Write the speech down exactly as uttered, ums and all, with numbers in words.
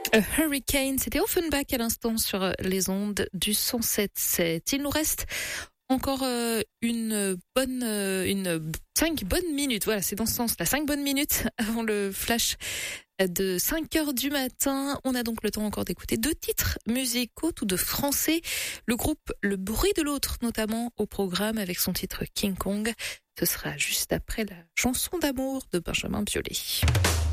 A Hurricane, c'était Offenbach à l'instant sur les ondes du cent sept sept. Il nous reste encore euh, une bonne, euh, une cinq bonnes minutes. Voilà, c'est dans ce sens-là, cinq bonnes minutes avant le flash de cinq heures du matin. On a donc le temps encore d'écouter deux titres musicaux, tous de français. Le groupe Le Bruit de l'Autre, notamment au programme avec son titre King Kong. Ce sera juste après la chanson d'amour de Benjamin Biolay.